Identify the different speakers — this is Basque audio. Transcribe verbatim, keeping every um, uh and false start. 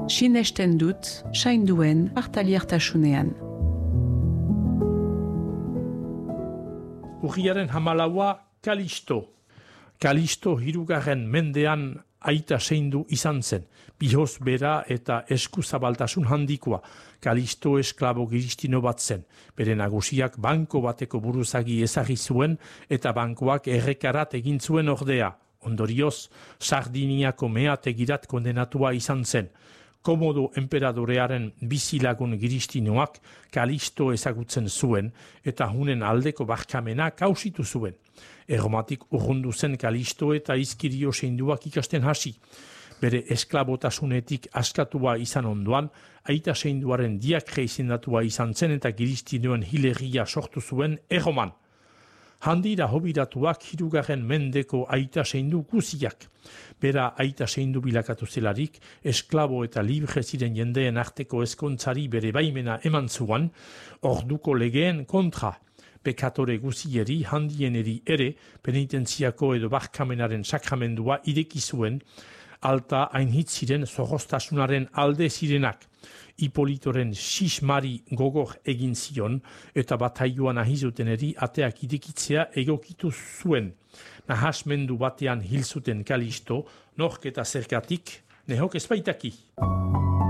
Speaker 1: sinesten dut, sainduen partaliertasunean.
Speaker 2: Urriaren hamalaua Kalisto. Kalisto hirugarren mendean aita zeindu izan zen. Bihoz bera eta eskuzabaltasun handikoa. Kalisto esklabo giristino bat zen. Bere nagusiak banko bateko buruzagi ezagri zuen eta bankoak errekarat egin zuen ordea. Ondorioz, Sardiniako meategirat kondenatua izan zen. Komodo enperadorearen bizilagun giristinoak Kalisto ezagutzen zuen eta hunen aldeko barkamena kausitu zuen. Erromatik urrundu zen Kalisto eta izkirio seinduak ikasten hasi. Bere esklabotasunetik askatua izan ondoan, aita seinduaren diakre izendatua izan zen eta giristinoen hilegia sortu zuen Erroman. Handira hobiratuak hirugarren mendeko aita seindu guziak. Bera aita seindu bilakatu zelarik, esklabo eta libre ziren jendeen arteko eskontzari bere baimena eman zuan, orduko legeen kontra. Pekatore guzieri, handieneri ere, penitentziako edo barkamenaren sakramendua ireki zuen, alta ainhitziren zorroztasunaren alde zirenak. Hipolitoren sismari gogor egin zion eta bataioan ahizuteneri ateak irekitzea egokitu zuen. Nahasmendu batean hil zuten Kalisto, nork eta zergatik, nehok ezbaitaki.